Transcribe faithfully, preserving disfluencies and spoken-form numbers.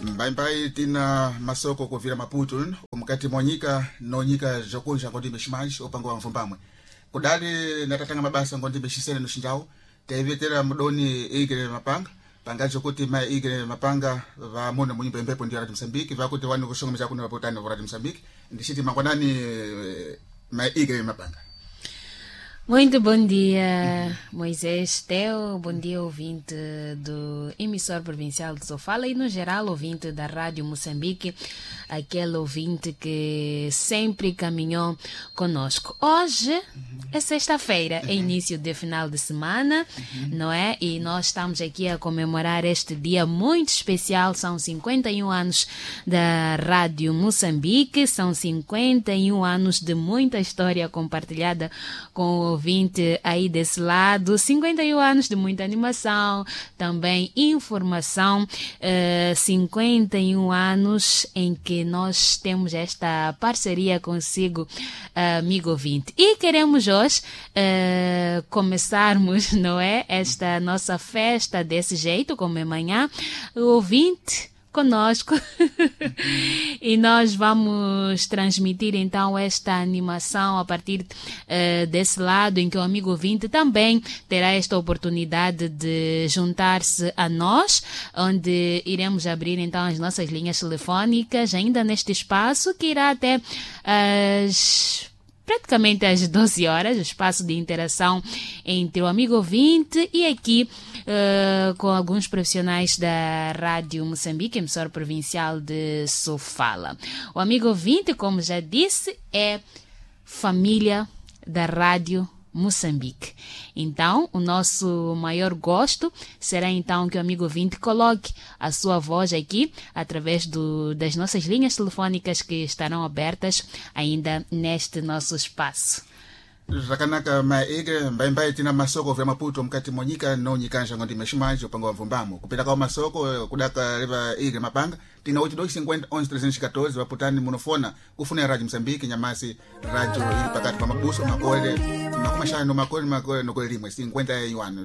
Mbai tina masoko kuvira Maputo umkati mwanyika nonyika jokunja ngondi meshimaji opango wa mfumbamwe kudali natatanga mabasa ngondi meshisene no shinjao taivetera mudoni igere mapanga pangacho kuti mai igere mapanga va mona munyimbo empepo ndio Radio Msambiki va kuti wanu kushonga mja kuna vapotani wa Radio Msambiki ndishiti makwanani mai igere mapanga. Muito bom dia, Moisés Teo, bom dia ouvinte do emissor provincial de Sofala e no geral ouvinte da Rádio Moçambique, aquele ouvinte que sempre caminhou conosco. Hoje é sexta-feira, é início de final de semana, não é? E nós estamos aqui a comemorar este dia muito especial, são cinquenta e um anos da Rádio Moçambique, são cinquenta e um anos de muita história compartilhada com o ouvinte aí desse lado, cinquenta e um anos de muita animação, também informação, uh, cinquenta e um anos em que nós temos esta parceria consigo, uh, amigo ouvinte. E queremos hoje uh, começarmos, não é, esta nossa festa desse jeito, como é amanhã, o ouvinte conosco e nós vamos transmitir então esta animação a partir uh, desse lado em que o amigo ouvinte também terá esta oportunidade de juntar-se a nós, onde iremos abrir então as nossas linhas telefônicas ainda neste espaço que irá até as praticamente às doze horas, o espaço de interação entre o amigo ouvinte e aqui uh, com alguns profissionais da Rádio Moçambique, emissora provincial de Sofala. O amigo ouvinte, como já disse, é família da Rádio Moçambique. Então, o nosso maior gosto será então que o amigo ouvinte coloque a sua voz aqui através do, das nossas linhas telefônicas que estarão abertas ainda neste nosso espaço. Zakanaka maige mbai tina masoko vya Maputo mkati mwanyika no nyikanja ngondi meshimaji upango wa mvumbamo kupita kwa masoko kudaka riva igre mapanga tina oito dois cinquenta onze trezentos e quatorze vaputani monofona kufuna Radio Msambiki nyamasi radio ili pakati pa mabuso makole makumashano makole makole nokole limwe cinquenta e um anos.